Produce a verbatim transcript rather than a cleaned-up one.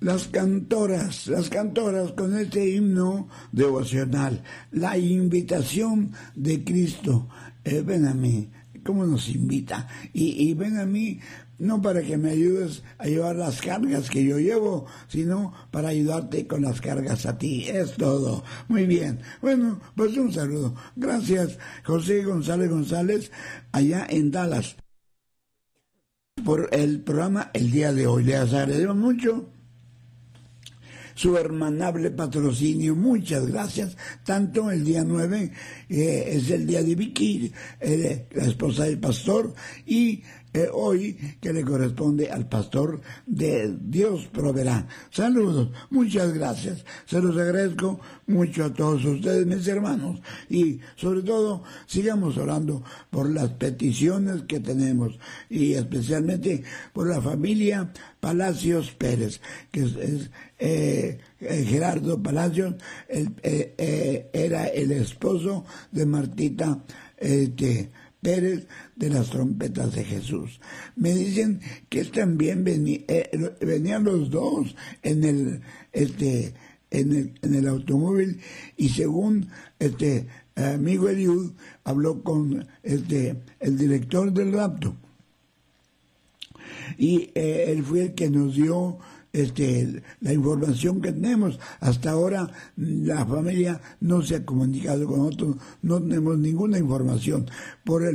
Las cantoras, las cantoras con este himno devocional, la invitación de Cristo, eh, ven a mí, ¿cómo nos invita? Y, y ven a mí no para que me ayudes a llevar las cargas que yo llevo, sino para ayudarte con las cargas a ti, es todo. Muy bien, bueno, pues un saludo. Gracias, José González González, allá en Dallas, por el programa el día de hoy. Les agradecemos mucho su hermanable patrocinio, muchas gracias. Tanto el día nueve eh, es el día de Vicky, eh, la esposa del pastor, y eh, hoy que le corresponde al pastor de Dios Proveerá. Saludos, muchas gracias, se los agradezco mucho a todos ustedes, mis hermanos, y sobre todo sigamos orando por las peticiones que tenemos, y especialmente por la familia Palacios Pérez, que es, es eh, eh, Gerardo Palacios, el, eh, eh, era el esposo de Martita este, Pérez de las Trompetas de Jesús. Me dicen que también vení, eh, venían los dos en el este en el, en el automóvil, y según este amigo Eliud habló con este el director del rapto, y eh, él fue el que nos dio este la información que tenemos. Hasta ahora la familia no se ha comunicado con nosotros, no tenemos ninguna información por el